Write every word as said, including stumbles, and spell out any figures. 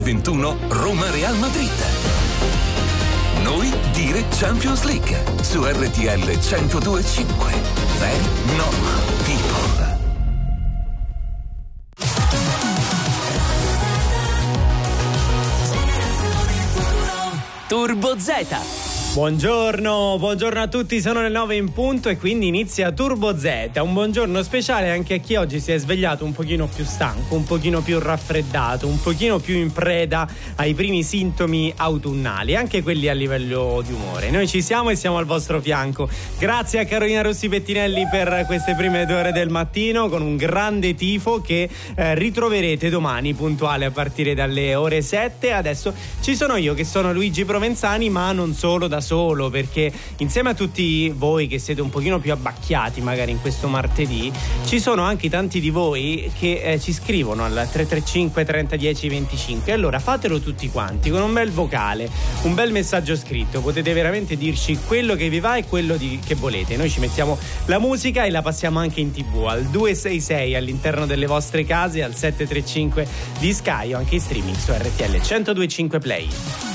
ventuno Roma-Real Madrid. Noi dire Champions League su R T L centodue e cinque. Very normal people. Turbo Z. Buongiorno, buongiorno a tutti, sono le nove in punto e quindi inizia Turbo Z, un buongiorno speciale anche a chi oggi si è svegliato un pochino più stanco, un pochino più raffreddato, un pochino più in preda ai primi sintomi autunnali, anche quelli a livello di umore. Noi ci siamo e siamo al vostro fianco. Grazie a Carolina Rossi Pettinelli per queste prime due ore del mattino con un grande tifo che eh, ritroverete domani puntuale a partire dalle ore sette. Adesso ci sono io che sono Luigi Provenzani, ma non solo da solo, perché insieme a tutti voi che siete un pochino più abbacchiati magari in questo martedì, ci sono anche tanti di voi che eh, ci scrivono al tre tre cinque trenta dieci venticinque. Allora fatelo tutti quanti con un bel vocale, un bel messaggio scritto, potete veramente dirci quello che vi va e quello di, che volete. Noi ci mettiamo la musica e la passiamo anche in tv al due sei sei all'interno delle vostre case, al sette tre cinque di Sky o anche in streaming su R T L centodue e cinque Play.